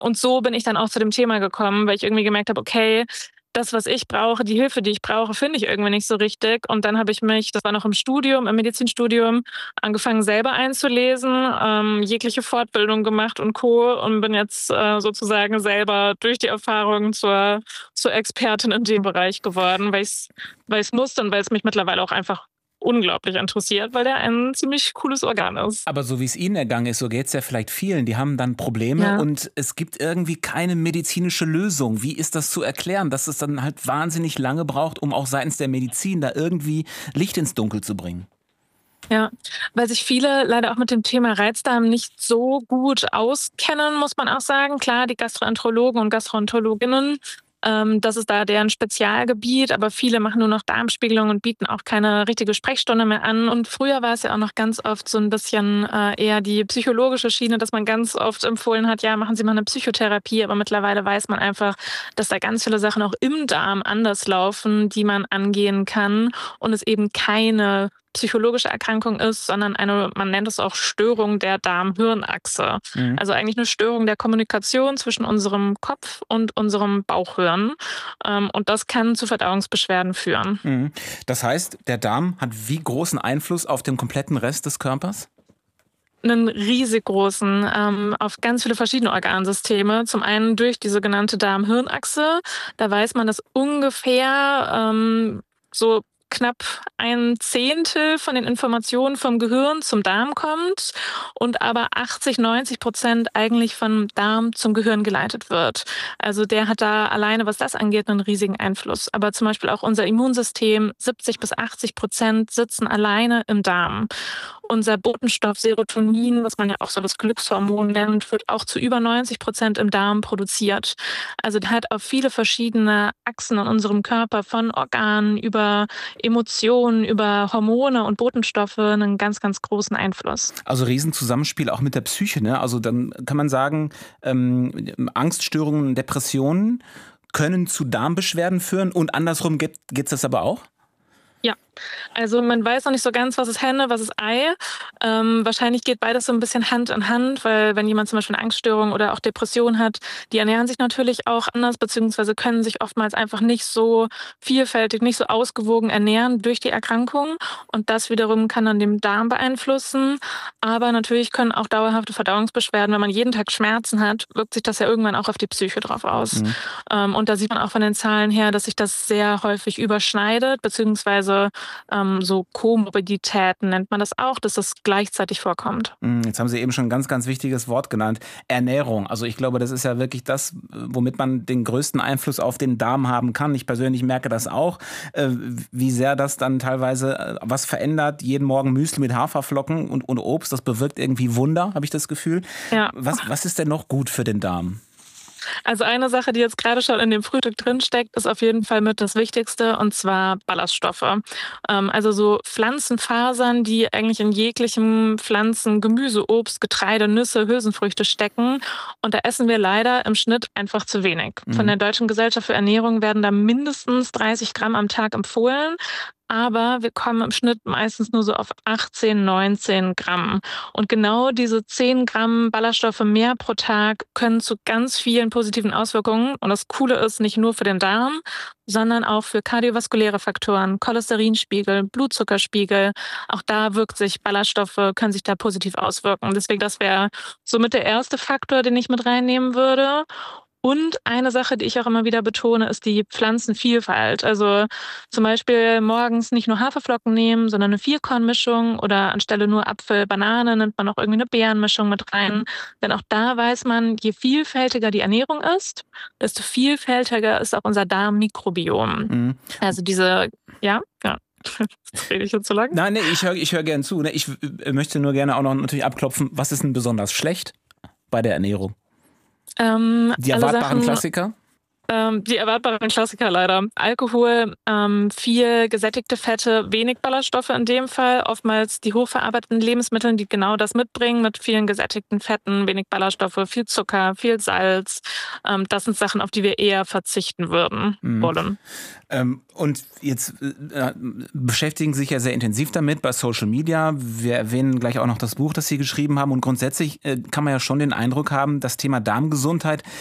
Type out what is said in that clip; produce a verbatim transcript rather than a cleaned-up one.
und so bin ich dann auch zu dem Thema gekommen, weil ich irgendwie gemerkt habe, okay, das, was ich brauche, die Hilfe, die ich brauche, finde ich irgendwie nicht so richtig. Und dann habe ich mich, das war noch im Studium, im Medizinstudium, angefangen selber einzulesen, ähm, jegliche Fortbildung gemacht und Co. und bin jetzt äh, sozusagen selber durch die Erfahrungen zur, zur Expertin in dem Bereich geworden, weil ich es weil ich's musste und weil es mich mittlerweile auch einfach unglaublich interessiert, weil der ein ziemlich cooles Organ ist. Aber so wie es Ihnen ergangen ist, so geht es ja vielleicht vielen. Die haben dann Probleme Ja. und es gibt irgendwie keine medizinische Lösung. Wie ist das zu erklären, dass es dann halt wahnsinnig lange braucht, um auch seitens der Medizin da irgendwie Licht ins Dunkel zu bringen? Ja, weil sich viele leider auch mit dem Thema Reizdarm nicht so gut auskennen, muss man auch sagen. Klar, die Gastroenterologen und Gastroenterologinnen, ähm, das ist da deren Spezialgebiet, aber viele machen nur noch Darmspiegelung und bieten auch keine richtige Sprechstunde mehr an. Und früher war es ja auch noch ganz oft so ein bisschen äh, eher die psychologische Schiene, dass man ganz oft empfohlen hat, ja, machen Sie mal eine Psychotherapie, aber mittlerweile weiß man einfach, dass da ganz viele Sachen auch im Darm anders laufen, die man angehen kann und es eben keine psychologische Erkrankung ist, sondern eine, man nennt es auch Störung der Darm-Hirn-Achse. Mhm. Also eigentlich eine Störung der Kommunikation zwischen unserem Kopf und unserem Bauchhirn. Ähm, und das kann zu Verdauungsbeschwerden führen. Mhm. Das heißt, der Darm hat wie großen Einfluss auf den kompletten Rest des Körpers? Einen riesig großen, ähm, auf ganz viele verschiedene Organsysteme. Zum einen durch die sogenannte Darm-Hirn-Achse. Da weiß man, dass ungefähr ähm, so knapp ein Zehntel von den Informationen vom Gehirn zum Darm kommt und aber achtzig, neunzig Prozent eigentlich vom Darm zum Gehirn geleitet wird. Also der hat da alleine, was das angeht, einen riesigen Einfluss. Aber zum Beispiel auch unser Immunsystem, siebzig bis achtzig Prozent sitzen alleine im Darm. Unser Botenstoff Serotonin, was man ja auch so das Glückshormon nennt, wird auch zu über neunzig Prozent im Darm produziert. Also der hat auf viele verschiedene Achsen in unserem Körper, von Organen über Emotionen, über Hormone und Botenstoffe einen ganz, ganz großen Einfluss. Also Riesenzusammenspiel auch mit der Psyche, ne? Also dann kann man sagen, ähm, Angststörungen, Depressionen können zu Darmbeschwerden führen und andersrum geht es das aber auch? Ja, also man weiß noch nicht so ganz, was ist Henne, was ist Ei. Ähm, wahrscheinlich geht beides so ein bisschen Hand in Hand, weil wenn jemand zum Beispiel eine Angststörung oder auch Depression hat, die ernähren sich natürlich auch anders, beziehungsweise können sich oftmals einfach nicht so vielfältig, nicht so ausgewogen ernähren durch die Erkrankung. Und das wiederum kann dann den Darm beeinflussen. Aber natürlich können auch dauerhafte Verdauungsbeschwerden, wenn man jeden Tag Schmerzen hat, wirkt sich das ja irgendwann auch auf die Psyche drauf aus. Mhm. Ähm, und da sieht man auch von den Zahlen her, dass sich das sehr häufig überschneidet, beziehungsweise ähm, so Komorbiditäten nennt man das auch, dass das gleichzeitig vorkommt. Mm, Jetzt haben Sie eben schon ein ganz, ganz wichtiges Wort genannt. Ernährung. Also ich glaube, das ist ja wirklich das, womit man den größten Einfluss auf den Darm haben kann. Ich persönlich merke das auch, äh, wie sehr das dann teilweise äh, was verändert. Jeden Morgen Müsli mit Haferflocken und, und Obst, das bewirkt irgendwie Wunder, habe ich das Gefühl. Ja. Was, was ist denn noch gut für den Darm? Also eine Sache, die jetzt gerade schon in dem Frühstück drinsteckt, ist auf jeden Fall mit das Wichtigste, und zwar Ballaststoffe. Ähm, also so Pflanzenfasern, die eigentlich in jeglichem Pflanzen, Gemüse, Obst, Getreide, Nüsse, Hülsenfrüchte stecken. Und da essen wir leider im Schnitt einfach zu wenig. Von Mhm. der Deutschen Gesellschaft für Ernährung werden da mindestens dreißig Gramm am Tag empfohlen. Aber wir kommen im Schnitt meistens nur so auf achtzehn, neunzehn Gramm. Und genau diese zehn Gramm Ballaststoffe mehr pro Tag können zu ganz vielen positiven Auswirkungen. Und das Coole ist, nicht nur für den Darm, sondern auch für kardiovaskuläre Faktoren, Cholesterinspiegel, Blutzuckerspiegel. Auch da wirkt sich Ballaststoffe, können sich da positiv auswirken. Deswegen, das wäre somit der erste Faktor, den ich mit reinnehmen würde. Und eine Sache, die ich auch immer wieder betone, ist die Pflanzenvielfalt. Also zum Beispiel morgens nicht nur Haferflocken nehmen, sondern eine Vierkornmischung, oder anstelle nur Apfel, Banane nimmt man auch irgendwie eine Beerenmischung mit rein. Denn auch da weiß man, je vielfältiger die Ernährung ist, desto vielfältiger ist auch unser Darmmikrobiom. Mhm. Also diese, ja, ja. Jetzt rede ich jetzt zu lang. Nein, nee, ich höre ich hör gern zu. Ne? Ich äh, möchte nur gerne auch noch natürlich abklopfen, was ist denn besonders schlecht bei der Ernährung? Ähm, Die also erwartbaren Sachen, Klassiker? Ähm, die erwartbaren Klassiker leider. Alkohol, ähm, viel gesättigte Fette, wenig Ballaststoffe in dem Fall. Oftmals die hochverarbeiteten Lebensmittel, die genau das mitbringen, mit vielen gesättigten Fetten, wenig Ballaststoffe, viel Zucker, viel Salz. Ähm, das sind Sachen, auf die wir eher verzichten würden Mhm. wollen. Ähm, und jetzt äh, beschäftigen Sie sich ja sehr intensiv damit bei Social Media. Wir erwähnen gleich auch noch das Buch, das Sie geschrieben haben. Und grundsätzlich äh, kann man ja schon den Eindruck haben, das Thema Darmgesundheit